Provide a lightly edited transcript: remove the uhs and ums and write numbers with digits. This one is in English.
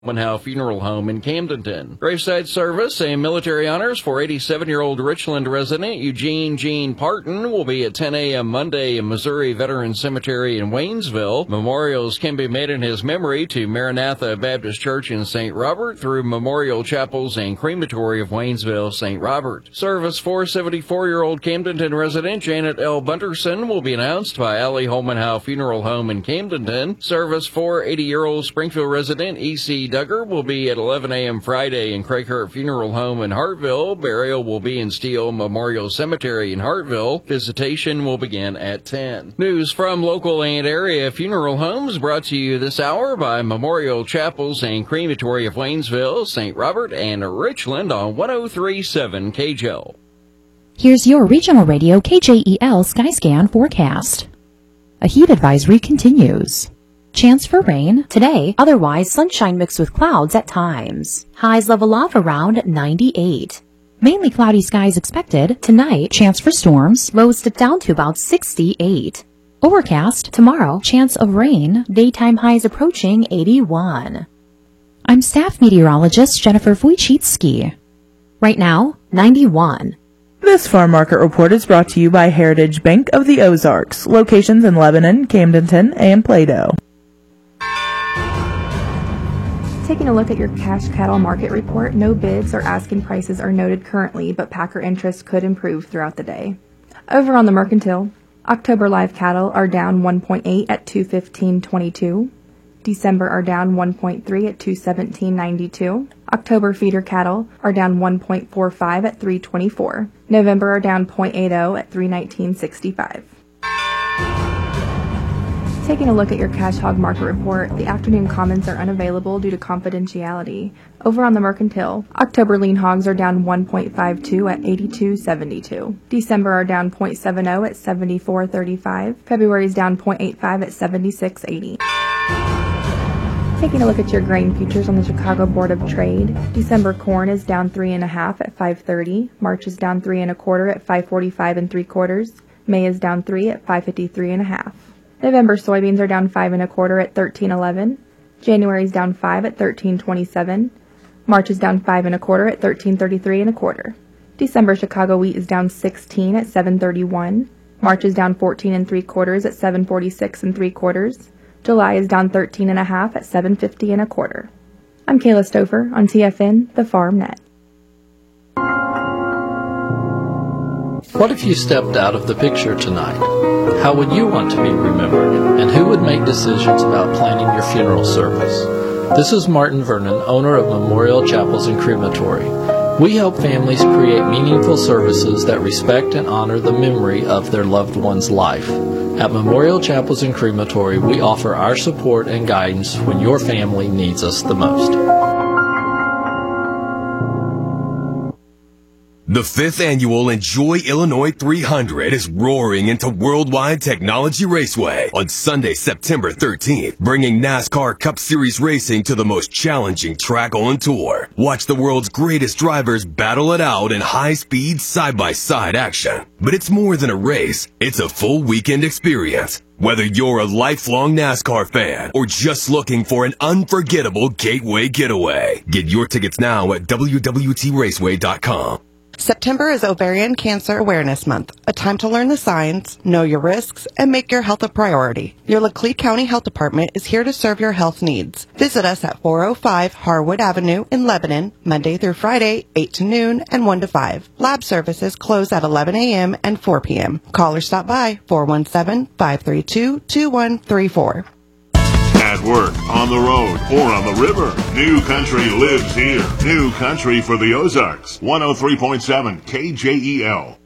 Howe Funeral Home in Camdenton. Graveside service and military honors for 87-year-old Richland resident Eugene Jean Parton will be at 10 a.m. Monday in Missouri Veterans Cemetery in Waynesville. Memorials can be made in his memory to Maranatha Baptist Church in St. Robert through Memorial Chapels and Crematory of Waynesville, St. Robert. Service for 74-year-old Camdenton resident Janet L. Bunderson will be announced by Allie Holman Howe Funeral Home in Camdenton. Service for 80-year-old Springfield resident E.C. Duggar will be at 11 a.m. Friday in Craycurt Funeral Home in Hartville. Burial will be in Steele Memorial Cemetery in Hartville. Visitation will begin at 10. News from local and area funeral homes brought to you this hour by Memorial Chapels and Crematory of Waynesville, St. Robert, and Richland on 103.7 KJL. Here's your regional radio KJEL Skyscan forecast. A heat advisory continues. Chance for rain today, otherwise sunshine mixed with clouds at times. Highs level off around 98. Mainly cloudy skies expected tonight. Chance for storms, lows dip down to about 68. Overcast tomorrow, chance of rain, daytime highs approaching 81. I'm staff meteorologist Jennifer Wojcicki. Right now, 91. This farm market report is brought to you by Heritage Bank of the Ozarks, locations in Lebanon, Camdenton, and Plato. Taking a look at your cash cattle market report, no bids or asking prices are noted currently, but packer interest could improve throughout the day. Over on the mercantile, October live cattle are down 1.8 at 215.22. December are down 1.3 at 217.92. October feeder cattle are down 1.45 at 324. November are down 0.80 at 319.65. Taking a look at your cash hog market report, the afternoon comments are unavailable due to confidentiality. Over on the mercantile, October lean hogs are down 1.52 at 82.72. December are down 0.70 at 74.35. February is down 0.85 at 76.80. Taking a look at your grain futures on the Chicago Board of Trade, December corn is down 3.5 at 5.30. March is down 3.25 at 5.45 3/4. May is down 3 at 5.53.5. November soybeans are down 5.25 at 13.11. January is down 5 at 13.27. March is down 5.25 at 13.33 December Chicago wheat is down 16 at 7.31. March is down 14 3/4 at 7.46 3/4. July is down 13.5 at 7.50 I'm Kayla Stouffer on TFN, the Farm Net. What if you stepped out of the picture tonight? How would you want to be remembered? And who would make decisions about planning your funeral service? This is Martin Vernon, owner of Memorial Chapels and Crematory. We help families create meaningful services that respect and honor the memory of their loved one's life. At Memorial Chapels and Crematory, we offer our support and guidance when your family needs us the most. The 5th annual Enjoy Illinois 300 is roaring into Worldwide Technology Raceway on Sunday, September 13th, bringing NASCAR Cup Series racing to the most challenging track on tour. Watch the world's greatest drivers battle it out in high-speed, side-by-side action. But it's more than a race. It's a full weekend experience. Whether you're a lifelong NASCAR fan or just looking for an unforgettable gateway getaway, get your tickets now at www.raceway.com. September is Ovarian Cancer Awareness Month, a time to learn the signs, know your risks, and make your health a priority. Your Laclede County Health Department is here to serve your health needs. Visit us at 405 Harwood Avenue in Lebanon, Monday through Friday, 8 to noon and 1 to 5. Lab services close at 11 a.m. and 4 p.m. Call or stop by 417-532-2134. At work, on the road, or on the river, New Country lives here. New Country for the Ozarks. 103.7 KJEL.